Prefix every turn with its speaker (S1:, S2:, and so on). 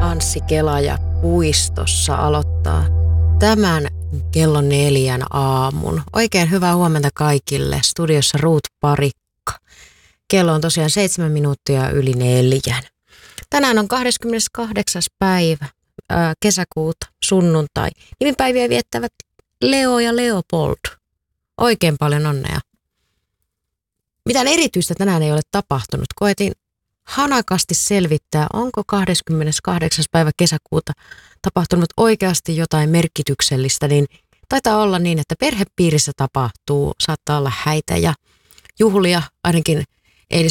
S1: Anssi Kelaja puistossa aloittaa tämän kello 4 aamun. Oikein hyvää huomenta kaikille. Studiossa Ruut Parikka. Kello on tosiaan 7 minuuttia yli 4. Tänään on 28. päivä kesäkuuta, sunnuntai. Nimipäiviä viettävät Leo ja Leopold. Oikein paljon onnea. Mitään erityistä tänään ei ole tapahtunut. Koetin hanakasti selvittää, onko 28. päivä kesäkuuta tapahtunut oikeasti jotain merkityksellistä, niin taitaa olla niin, että perhepiirissä tapahtuu, saattaa olla häitä ja juhlia, ainakin